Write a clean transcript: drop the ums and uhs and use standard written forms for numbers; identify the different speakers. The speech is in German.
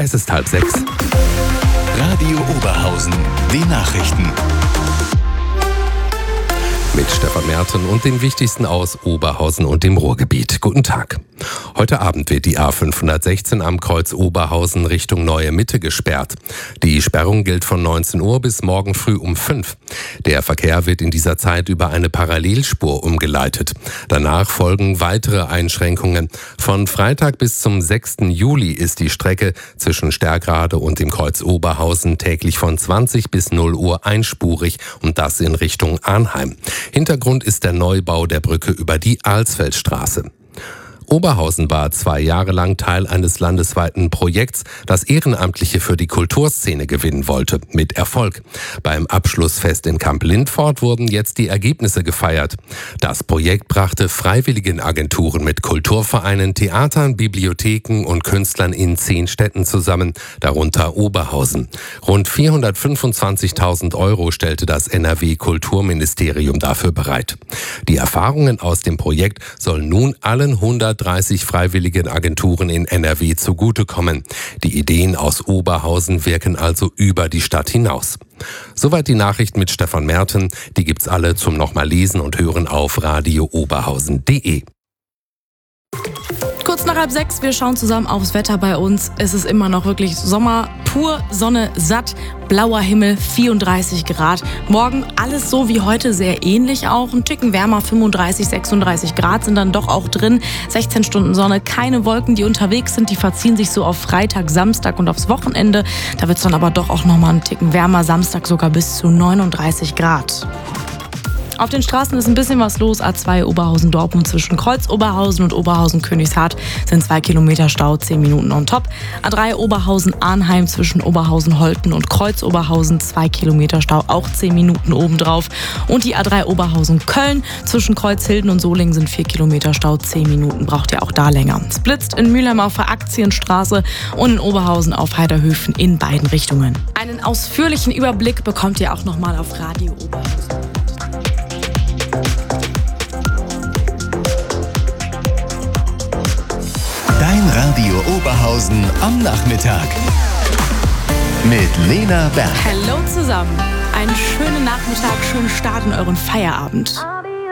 Speaker 1: Es ist 5:30.
Speaker 2: Radio Oberhausen, die Nachrichten.
Speaker 1: Mit Stefan Merten und den wichtigsten aus Oberhausen und dem Ruhrgebiet. Guten Tag. Heute Abend wird die A516 am Kreuz Oberhausen Richtung Neue Mitte gesperrt. Die Sperrung gilt von 19 Uhr bis morgen früh um 5. Der Verkehr wird in dieser Zeit über eine Parallelspur umgeleitet. Danach folgen weitere Einschränkungen. Von Freitag bis zum 6. Juli ist die Strecke zwischen Stärkrade und dem Kreuz Oberhausen täglich von 20 bis 0 Uhr einspurig und das in Richtung Arnheim. Hintergrund ist der Neubau der Brücke über die Alsfeldstraße. Oberhausen war 2 Jahre lang Teil eines landesweiten Projekts, das Ehrenamtliche für die Kulturszene gewinnen wollte. Mit Erfolg. Beim Abschlussfest in Kamp-Lindfort wurden jetzt die Ergebnisse gefeiert. Das Projekt brachte Freiwilligenagenturen mit Kulturvereinen, Theatern, Bibliotheken und Künstlern in 10 Städten zusammen, darunter Oberhausen. Rund 425.000 € stellte das NRW-Kulturministerium dafür bereit. Die Erfahrungen aus dem Projekt sollen nun allen 130 freiwilligen Agenturen in NRW zugutekommen. Die Ideen aus Oberhausen wirken also über die Stadt hinaus. Soweit die Nachricht mit Stefan Merten. Die gibt's alle zum nochmal lesen und hören auf radiooberhausen.de.
Speaker 3: Kurz nach 5:30, wir schauen zusammen aufs Wetter bei uns. Es ist immer noch wirklich Sommer, pur, Sonne, satt, blauer Himmel, 34 Grad. Morgen alles so wie heute, sehr ähnlich auch. Ein Ticken wärmer, 35, 36 Grad sind dann doch auch drin. 16 Stunden Sonne, keine Wolken, die unterwegs sind. Die verziehen sich so auf Freitag, Samstag und aufs Wochenende. Da wird es dann aber doch auch nochmal ein Ticken wärmer. Samstag sogar bis zu 39 Grad. Auf den Straßen ist ein bisschen was los. A2 Oberhausen-Dortmund zwischen Kreuz Oberhausen und Oberhausen-Königshardt sind 2 Kilometer Stau, 10 Minuten on top. A3 Oberhausen-Arnheim zwischen Oberhausen-Holten und Kreuz Oberhausen 2 Kilometer Stau, auch 10 Minuten obendrauf. Und die A3 Oberhausen-Köln zwischen Kreuzhilden und Solingen sind 4 Kilometer Stau, 10 Minuten braucht ihr auch da länger. Es blitzt in Mülheim auf der Aktienstraße und in Oberhausen auf Heiderhöfen in beiden Richtungen. Einen ausführlichen Überblick bekommt ihr auch nochmal auf Radio Oberhausen.
Speaker 2: Dein Radio Oberhausen am Nachmittag. Mit Lena Berg.
Speaker 3: Hallo zusammen. Einen schönen Nachmittag, schönen Start in euren Feierabend.